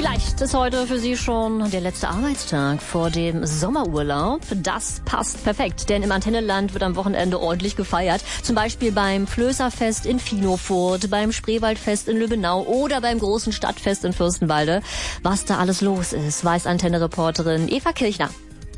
Vielleicht ist heute für Sie schon der letzte Arbeitstag vor dem Sommerurlaub. Das passt perfekt, denn im Antennenland wird am Wochenende ordentlich gefeiert. Zum Beispiel beim Flößerfest in Finofurt, beim Spreewaldfest in Lübbenau oder beim großen Stadtfest in Fürstenwalde. Was da alles los ist, weiß Antenne-Reporterin Eva Kirchner.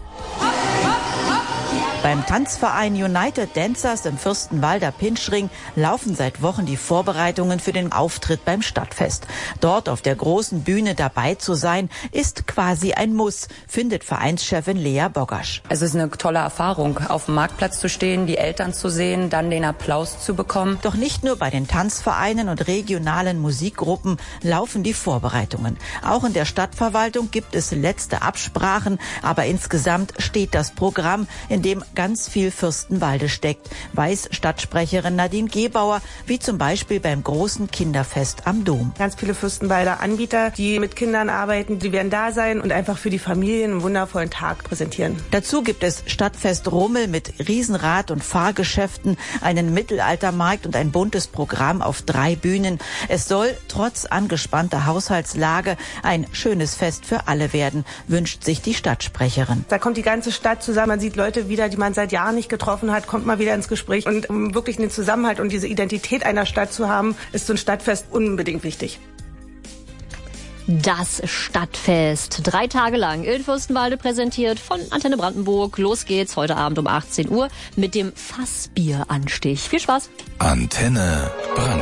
Beim Tanzverein United Dancers im Fürstenwalder Pinschring laufen seit Wochen die Vorbereitungen für den Auftritt beim Stadtfest. Dort auf der großen Bühne dabei zu sein, ist quasi ein Muss, findet Vereinschefin Lea Bogasch. Es ist eine tolle Erfahrung, auf dem Marktplatz zu stehen, die Eltern zu sehen, dann den Applaus zu bekommen. Doch nicht nur bei den Tanzvereinen und regionalen Musikgruppen laufen die Vorbereitungen. Auch in der Stadtverwaltung gibt es letzte Absprachen, aber insgesamt steht das Programm, in dem ganz viel Fürstenwalde steckt, weiß Stadtsprecherin Nadine Gebauer, wie zum Beispiel beim großen Kinderfest am Dom. Ganz viele Fürstenwalder Anbieter, die mit Kindern arbeiten, die werden da sein und einfach für die Familien einen wundervollen Tag präsentieren. Dazu gibt es Stadtfest Rummel mit Riesenrad- und Fahrgeschäften, einen Mittelaltermarkt und ein buntes Programm auf 3 Bühnen. Es soll trotz angespannter Haushaltslage ein schönes Fest für alle werden, wünscht sich die Stadtsprecherin. Da kommt die ganze Stadt zusammen, man sieht Leute wieder, die man seit Jahren nicht getroffen hat, kommt mal wieder ins Gespräch. Und um wirklich den Zusammenhalt und diese Identität einer Stadt zu haben, ist so ein Stadtfest unbedingt wichtig. Das Stadtfest. 3 Tage lang in Fürstenwalde präsentiert von Antenne Brandenburg. Los geht's heute Abend um 18 Uhr mit dem Fassbieranstich. Viel Spaß. Antenne Brandenburg.